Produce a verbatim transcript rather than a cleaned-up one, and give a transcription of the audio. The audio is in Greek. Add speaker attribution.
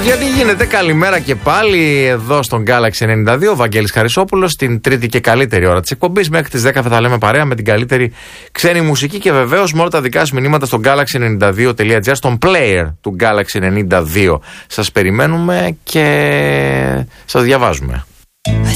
Speaker 1: Παιδιά, τι γίνεται, καλημέρα και πάλι εδώ στον Galaxy ενενήντα δύο. Ο Βαγγέλης Χαρισόπουλος, στην τρίτη και καλύτερη ώρα της εκπομπής. Μέχρι τις δέκα θα τα λέμε παρέα με την καλύτερη ξένη μουσική και βεβαίως με όλα τα δικά σας μηνύματα στο galaxy ενενήντα δύο τελεία τζι άρ, στον player του Galaxy ενενήντα δύο. Σας περιμένουμε και σας διαβάζουμε.